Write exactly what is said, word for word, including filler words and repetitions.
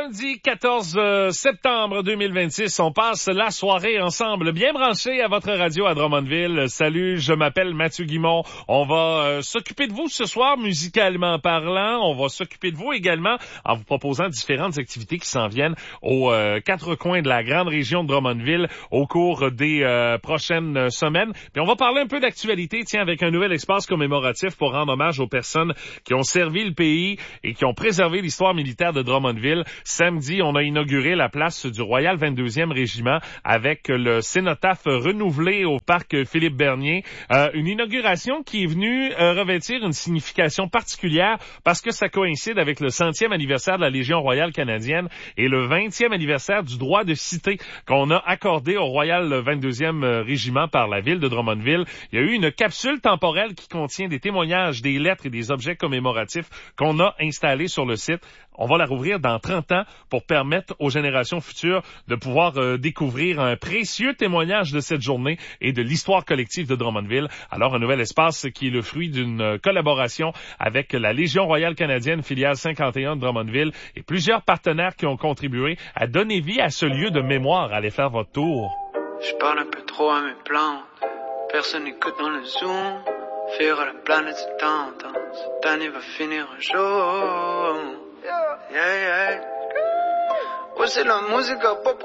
Lundi quatorze septembre deux mille vingt-six, on passe la soirée ensemble, bien branché à votre radio à Drummondville. Salut, je m'appelle Mathieu Guimond. On va euh, s'occuper de vous ce soir, musicalement parlant. On va s'occuper de vous également en vous proposant différentes activités qui s'en viennent aux euh, quatre coins de la grande région de Drummondville au cours des euh, prochaines semaines. Puis on va parler un peu d'actualité, tiens, avec un nouvel espace commémoratif pour rendre hommage aux personnes qui ont servi le pays et qui ont préservé l'histoire militaire de Drummondville. Samedi, on a inauguré la place du Royal vingt-deuxième Régiment avec le cénotaphe renouvelé au parc Philippe-Bernier. Euh, une inauguration qui est venue euh, revêtir une signification particulière parce que ça coïncide avec le centième anniversaire de la Légion royale canadienne et le vingtième anniversaire du droit de cité qu'on a accordé au Royal vingt-deuxième Régiment par la ville de Drummondville. Il y a eu une capsule temporelle qui contient des témoignages, des lettres et des objets commémoratifs qu'on a installés sur le site. On va la rouvrir dans trente ans pour permettre aux générations futures de pouvoir euh, découvrir un précieux témoignage de cette journée et de l'histoire collective de Drummondville. Alors, un nouvel espace qui est le fruit d'une collaboration avec la Légion royale canadienne, filiale cinquante et un de Drummondville, et plusieurs partenaires qui ont contribué à donner vie à ce lieu de mémoire. Allez faire votre tour. Je parle un peu trop à mes plantes. Personne n'écoute dans le Zoom. Faire à la planète du temps. Cette année va finir un jour. Yeah, yeah. Ouais, c'est la musique à pop.